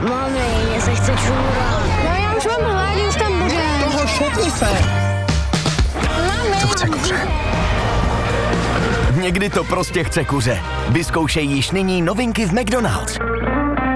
Mami, mně se chce čůrat. No já už mám hlad, už tam bude. Toho šutni se. Mami. To chce kuře. Někdy to prostě chce kuře. Vyzkoušej již nyní novinky v McDonald's.